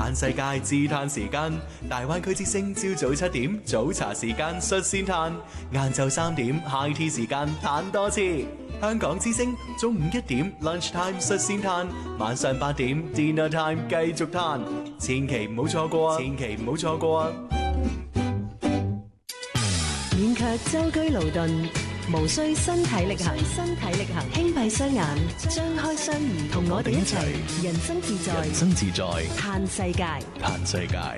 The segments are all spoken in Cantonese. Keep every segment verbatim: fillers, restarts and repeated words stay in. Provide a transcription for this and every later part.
嘆世界自嘆時間，大灣區之聲朝早七點早茶時間率先嘆，晏晝三點 high tea 時間嘆多次。香港之聲中午一點 lunch time 率先嘆，晚上八點 dinner time 繼續嘆，千祈唔好錯過啊！千祈唔好錯過啊！ 免卻舟車勞頓，無需身體力行，身體力行，輕閉雙眼，張開雙耳，同我哋一齊人生自在， 人生自在， 嘆世界， 嘆世界。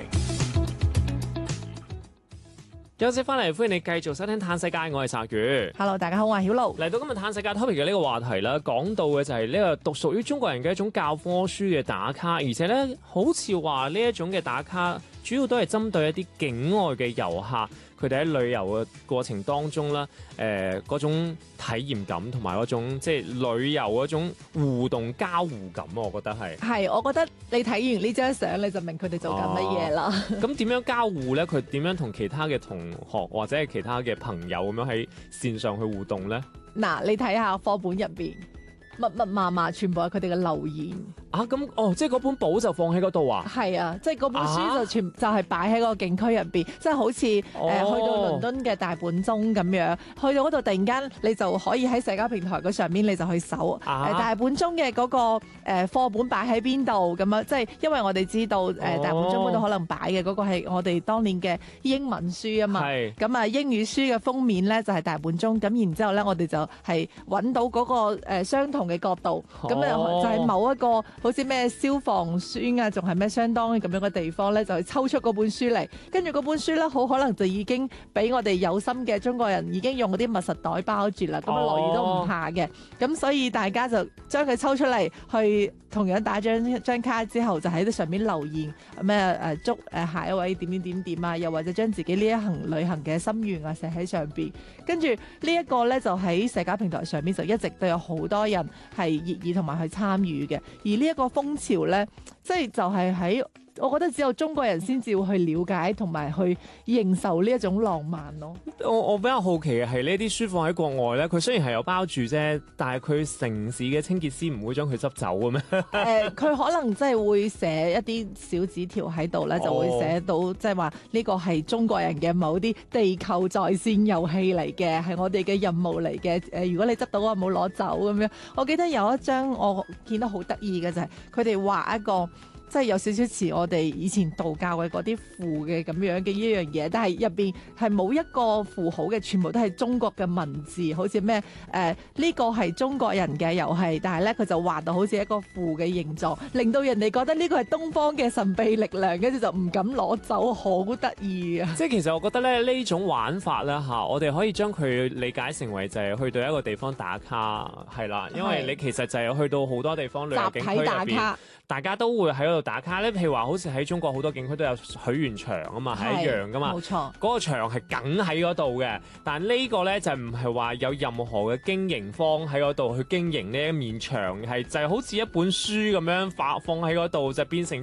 休息翻嚟，歡迎你繼續收聽《嘆世界》，我係澤宇。 Hello， 大家好，我係曉露。 嚟到今日《嘆世界》topic 嘅呢個話題啦，講到嘅就係呢個獨屬於中國人嘅一種教科書嘅打卡，而且咧好似話呢一種嘅打卡，主要都係針對一啲境外嘅遊客，佢哋喺旅遊嘅過程當中啦，誒、呃、嗰種體驗感同埋嗰種即係旅遊嗰種互動交互感，我覺得係。係， 我覺得你睇完呢張相你就明佢哋做緊乜嘢啦。 咁點樣交互咧？佢點樣同其他嘅同學或者係其他嘅朋友咁樣喺線上去互動咧？ 嗱，你睇下課本入邊密密麻麻，全部係佢哋嘅留言。 啊，咁哦，即係嗰本簿就放喺嗰度啊？ 係啊，即係嗰本書就全、啊、就係擺喺個景區入邊，即係好似誒、哦呃、去到倫敦嘅大本鐘咁樣，去到嗰度突然間你就可以喺社交平台嗰上面你就去搜誒、啊呃、大本鐘嘅嗰個誒課、呃、本擺喺邊度咁樣，即係因為我哋知道誒、呃哦、大本鐘嗰度可能擺嘅嗰個係我哋當年嘅英文書啊嘛，咁啊英語書嘅封面咧就係大本鐘，咁然之後咧我哋就係揾到嗰個誒相同嘅角度，咁啊、哦、就係某一個。好似咩消防栓啊，仲係咩相當咁樣嘅地方咧，就係抽出嗰本書嚟，跟住嗰本書咧，好可能就已經俾我哋有心嘅中國人已經用嗰啲密實袋包住啦，咁啊落雨都唔怕嘅。咁所以大家就將佢抽出嚟，去同樣打張張卡之後，就喺啲上面留言咩誒祝誒下一位點點點點啊，又或者將自己呢一行旅行嘅心願啊寫喺上邊。跟住呢一個咧，就喺社交平台上面就一直都有好多人係熱議同埋去參與嘅，而呢一個風潮咧，即係就係喺，我覺得只有中國人先至會去了解同埋去認受呢一種浪漫咯。 我我比較好奇嘅係呢啲書放喺國外咧，佢雖然係有包住啫，但係佢城市嘅清潔師唔會將佢執走嘅咩？誒、 呃，佢可能即係會寫一啲小紙條喺度咧，就會寫到即係話呢個係中國人嘅某啲地球在線遊戲嚟嘅，係我哋嘅任務嚟嘅。誒、呃，如果你執到啊，冇攞走咁樣。我記得有一張我見到好得意嘅就係佢哋畫一個。即係有少少似我哋以前道教嘅嗰啲符嘅咁樣嘅一樣嘢，但係入邊係冇一個符號嘅，全部都係中國嘅文字，好似咩誒呢個係中國人嘅遊戲，但係咧佢就畫到好似一個符嘅形狀，令到人哋覺得呢個係東方嘅神秘力量，跟住就唔敢攞走，好得意啊！ 即係其實我覺得咧呢種玩法咧嚇，我哋可以將佢理解成為就係去到一個地方打卡係啦，因為你其實就係去到好多地方旅遊景區入邊，大家都會喺嗰度打卡咧，譬如話好似喺中國好多景區都有許願牆啊嘛，係一樣噶嘛。冇錯，嗰個牆係梗喺嗰度嘅，但係呢個咧就唔係話有任何嘅經營方喺嗰度去經營呢一面牆，係就係好似一本書咁樣放放喺嗰度就變成。